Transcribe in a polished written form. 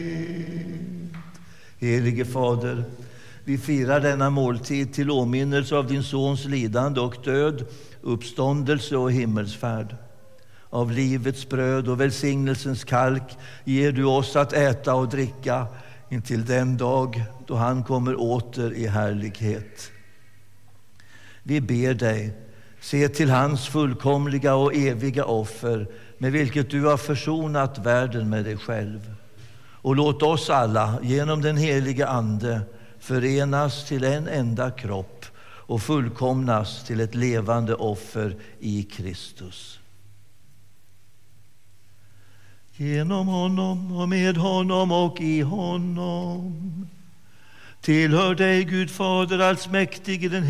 Helige Fader, vi firar denna måltid till åminnelse av din sons lidande och död, uppståndelse och himmelsfärd. Av livets bröd och välsignelsens kalk ger du oss att äta och dricka intill den dag då han kommer åter i härlighet. Vi ber dig, se till hans fullkomliga och eviga offer med vilket du har försonat världen med dig själv. Och låt oss alla genom den heliga Ande förenas till en enda kropp och fullkomnas till ett levande offer i Kristus. Genom honom och med honom och i honom tillhör dig, Gud Fader allsmäktig, i den